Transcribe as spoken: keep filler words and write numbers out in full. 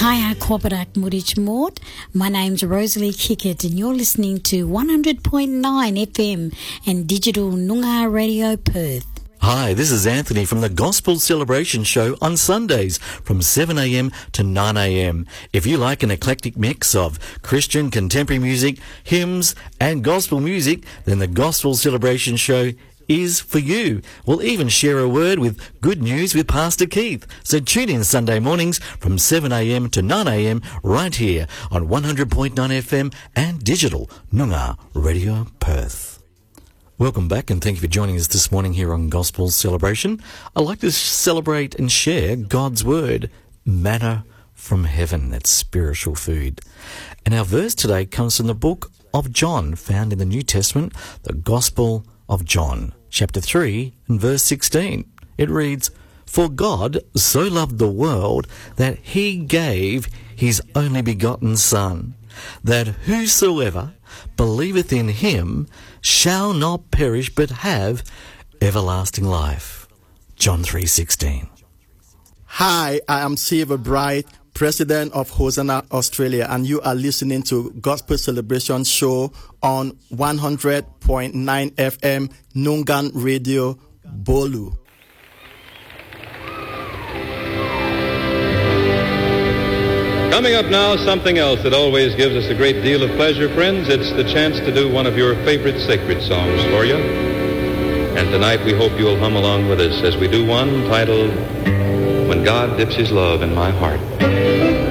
Kaya Koparak Murich Mort. My name's Rosalie Kickett and you're listening to one hundred point nine F M and Digital Noongar Radio Perth. Hi, this is Anthony from the Gospel Celebration Show on Sundays from seven a.m. to nine a.m. If you like an eclectic mix of Christian contemporary music, hymns and gospel music, then the Gospel Celebration Show is for you. We'll even share a word with good news with Pastor Keith. So tune in Sunday mornings from seven a.m. to nine a.m. right here on one hundred point nine F M and Digital Noongar Radio Perth. Welcome back and thank you for joining us this morning here on Gospel Celebration. I'd like to celebrate and share God's Word, manna from heaven, that's spiritual food. And our verse today comes from the book of John, found in the New Testament, the Gospel of John, chapter three and verse sixteen. It reads, "For God so loved the world that he gave his only begotten Son, that whosoever believeth in him shall not perish but have everlasting life." John three sixteen. Hi, I am Silver Bright, President of Hosanna Australia, and you are listening to Gospel Celebration Show on one hundred point nine F M Noongar Radio Bolu. Coming up now, something else that always gives us a great deal of pleasure, friends. It's the chance to do one of your favorite sacred songs for you. And tonight we hope you'll hum along with us as we do one titled, "When God Dips His Love in My Heart."